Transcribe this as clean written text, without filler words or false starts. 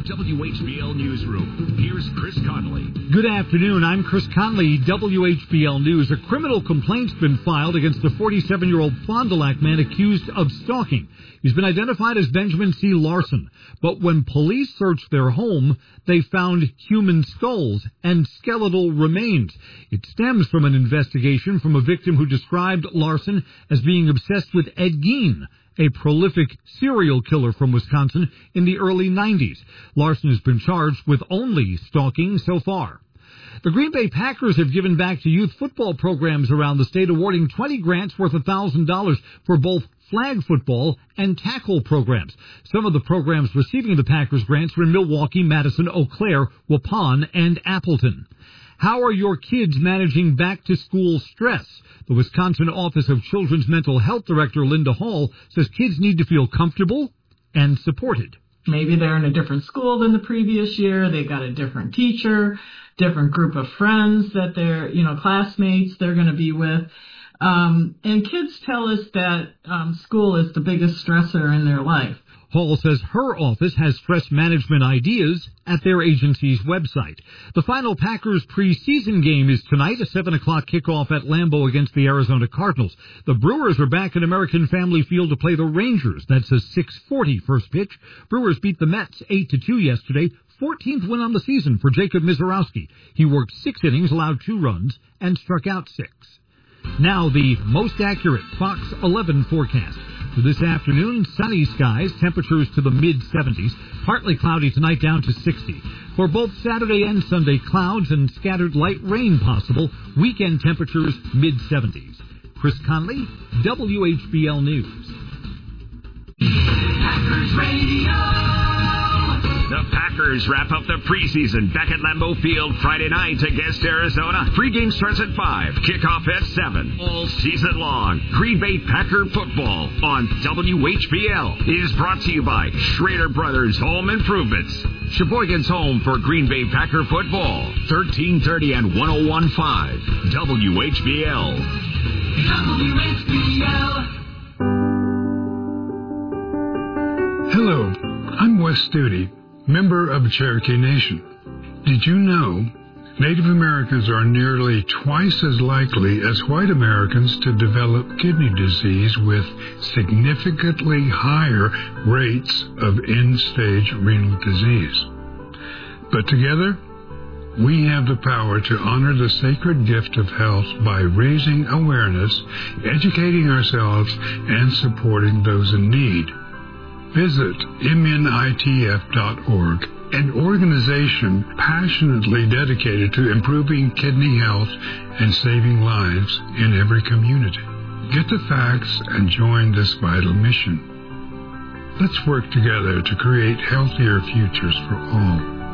WHBL Newsroom, here's Chris Conley. Good afternoon. I'm Chris Conley, WHBL News. A criminal complaint's been filed against the 47-year-old Fond du Lac man accused of stalking. He's been identified as Benjamin C. Larson. But when police searched their home, they found human skulls and skeletal remains. It stems from an investigation from a victim who described Larson as being obsessed with Ed Gein, a prolific serial killer from Wisconsin in the early 90s. Larson has been charged with only stalking so far. The Green Bay Packers have given back to youth football programs around the state, awarding 20 grants worth $1,000 for both flag football and tackle programs. Some of the programs receiving the Packers grants were in Milwaukee, Madison, Eau Claire, Waupun, and Appleton. How are your kids managing back-to-school stress? The Wisconsin Office of Children's Mental Health Director Linda Hall says kids need to feel comfortable and supported. Maybe they're in a different school than the previous year. They've got a different teacher, different group of friends that they're, classmates they're going to be with. And kids tell us that school is the biggest stressor in their life. Hall says her office has stress management ideas at their agency's website. The final Packers preseason game is tonight, a 7 o'clock kickoff at Lambeau against the Arizona Cardinals. The Brewers are back at American Family Field to play the Rangers. That's a 6:40 first pitch. Brewers beat the Mets 8-2 yesterday. 14th win on the season for Jacob Misiorowski. He worked 6 innings, allowed 2 runs, and struck out 6. Now the most accurate Fox 11 forecast. For this afternoon, sunny skies, temperatures to the mid-70s. Partly cloudy tonight, down to 60. For both Saturday and Sunday, clouds and scattered light rain possible. Weekend temperatures, mid-70s. Chris Conley, WHBL News. Packers Radio. The Packers wrap up the preseason back at Lambeau Field Friday night against Arizona. Pregame starts at 5, kickoff at 7. All season long, Green Bay Packer football on WHBL is brought to you by Schrader Brothers Home Improvements. Sheboygan's home for Green Bay Packer football. 1330 and 101.5 WHBL. WHBL. Hello, I'm Wes Studi, member of Cherokee Nation. Did you know Native Americans are nearly twice as likely as white Americans to develop kidney disease with significantly higher rates of end-stage renal disease? But together, we have the power to honor the sacred gift of health by raising awareness, educating ourselves, and supporting those in need. Visit MNITF.org, an organization passionately dedicated to improving kidney health and saving lives in every community. Get the facts and join this vital mission. Let's work together to create healthier futures for all.